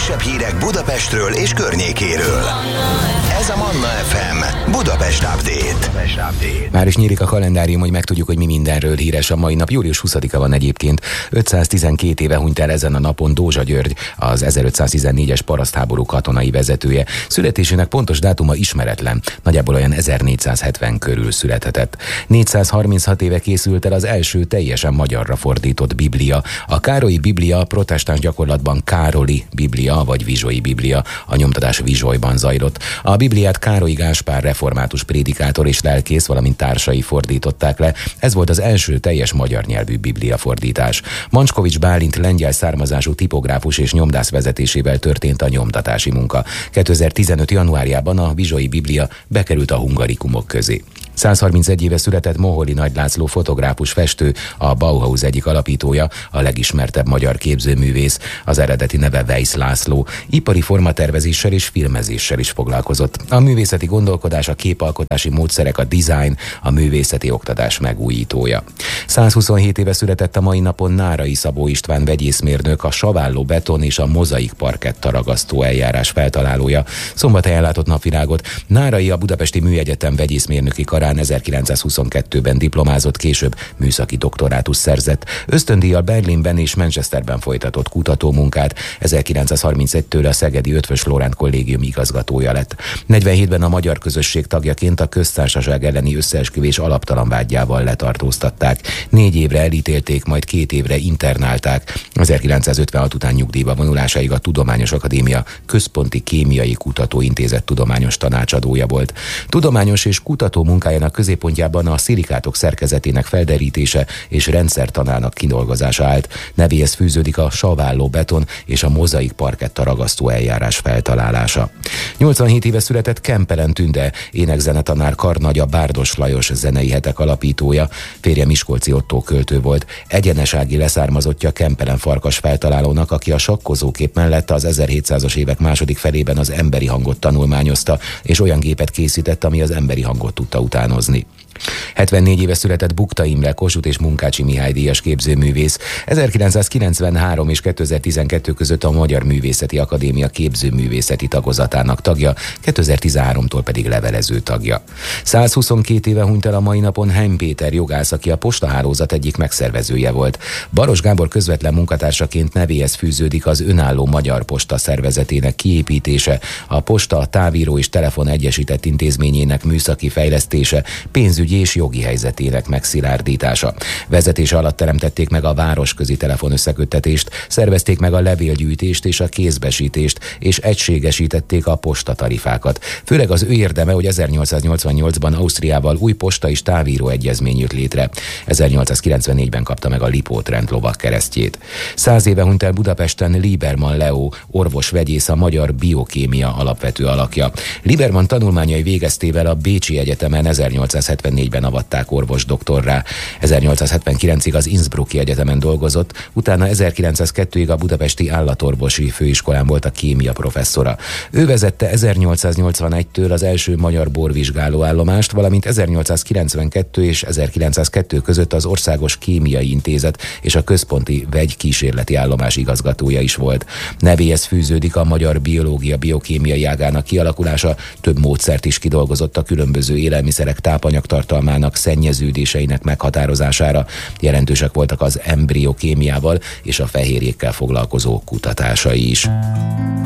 legfrissebb hírek Budapestről és környékéről. Ez a Manna FM Budapest Update. Már is nyílik a kalendárium, hogy megtudjuk, hogy mi mindenről híres a mai nap. Július 20-a van egyébként. 512 éve hunyt el ezen a napon Dózsa György, az 1514-es parasztháború katonai vezetője. Születésének pontos dátuma ismeretlen. Nagyjából olyan 1470 körül születhetett. 436 éve készült el az első teljesen magyarra fordított Biblia. A Károlyi Biblia a protestáns gyakorlatban Károli Biblia vagy Vizsolyi Biblia. A nyomtatás Vizsolyban zajlott. A Bibliát Károlyi Gáspár református prédikátor és lelkész, valamint társai fordították le. Ez volt az első teljes magyar nyelvű Biblia fordítás. Mancskovics Bálint lengyel származású tipográfus és nyomdász vezetésével történt a nyomtatási munka. 2015. januárjában a Vizsolyi Biblia bekerült a hungarikumok közé. 131 éve született Moholi Nagy László fotográfus festő, a Bauhaus egyik alapítója, a legismertebb magyar képzőművész. Az eredeti neve Weisz László. Ipari formatervezéssel és filmezéssel is foglalkozott. A művészeti gondolkodás, a képalkotási módszerek, a design, a művészeti oktatás megújítója. 127 éve született a mai napon Nárai Szabó István vegyészmérnök, a saválló beton és a mozaik parketta ragasztó eljárás feltalálója. Szombathelyen látott napvilágot. Nárai a Budapesti Műegyetem vegyészmérnöki karán 1922-ben diplomázott, később műszaki doktorátus szerzett. Ösztöndíjjal Berlinben és Manchesterben folytatott kutatómunkát. 1931-től a Szegedi Eötvös Loránd Kollégium igazgatója lett. 47-ben a magyar közösség tagjaként a köztársaság elleni összeesküvés alaptalan vádjával letartóztatták. 4 évre elítélték, majd 2 évre internálták. 1956 után nyugdíjba vonulásáig a Tudományos Akadémia Központi Kémiai Kutatóintézet tudományos tanácsadója volt. Tudományos és kutató munkájának középpontjában a szilikátok szerkezetének felderítése és rendszertanának kidolgozása állt. Nevéhez fűződik a saválló beton és a mozaik parketta ragasztó eljárás feltalálása. 87 éve született Kempelen Tünde, énekzenetanár karnagya, Bárdos Lajos zenei hetek alapítója. Férje Miskolci Ottó költő volt. Egyenesági leszármazottja Kempelen Farkas feltalálónak, aki a sakkozókép mellett az 1700-as évek második felében az emberi hangot tanulmányozta, és olyan gépet készített, ami az emberi hangot tudta utánozni. 74 éve született Bukta Imre, Kossuth és Munkácsi Mihály díjas képzőművész. 1993 és 2012 között a Magyar Művészeti Akadémia képzőművészeti tagozatának tagja, 2013-tól pedig levelező tagja. 122 éve hunyt el a mai napon Heim Péter jogász, aki a postahálózat egyik megszervezője volt. Baros Gábor közvetlen munkatársaként nevéhez fűződik az önálló Magyar Posta szervezetének kiépítése, a posta, a távíró és telefon egyesített intézményének műszaki fejlesztése, pénzügyi és jogi helyzetének megszilárdítása. Vezetése alatt teremtették meg a városközi telefonösszeköttetést, szervezték meg a levélgyűjtést és a kézbesítést, és egységesítették a postatarifákat. Főleg az ő érdeme, hogy 1888-ban Ausztriával új posta és távíró egyezmény jött létre. 1894-ben kapta meg a Lipót-rend lovagkeresztjét. 100 éve hunyt el Budapesten Liebermann Leó, orvos-vegyész, a magyar biokémia alapvető alakja. Liebermann tanulmányai végeztével a Bécsi Egyetemen 1874-ben avatták orvosdoktorrá. 1879-ig az Innsbrucki Egyetemen dolgozott, utána 1902-ig a Budapesti Állatorvosi Főiskolán volt a kémia professzora. Ő vezette 1881-től az első magyar borvizsgálóállomást, valamint 1892 és 1902 között az Országos Kémiai Intézet és a Központi Vegykísérleti Állomás igazgatója is volt. Nevéhez fűződik a magyar biológia biokémiai ágának kialakulása, több módszert is kidolgozott a különböző élelmiszerek tápanyagtartalmának, szennyeződéseinek meghatározására. Jelentősek voltak az embriokémiával és a fehérjékkel foglalkozó kutatásai is.